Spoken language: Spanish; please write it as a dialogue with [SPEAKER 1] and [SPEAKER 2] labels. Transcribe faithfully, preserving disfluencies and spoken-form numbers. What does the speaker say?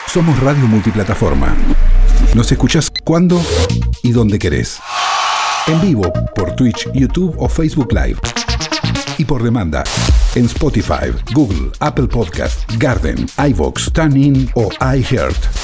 [SPEAKER 1] Somos radio multiplataforma. Nos escuchás cuando y donde querés. En vivo por Twitch, YouTube o Facebook Live. Y por demanda en Spotify, Google, Apple Podcast, Garden, iVoox, TuneIn o iHeart.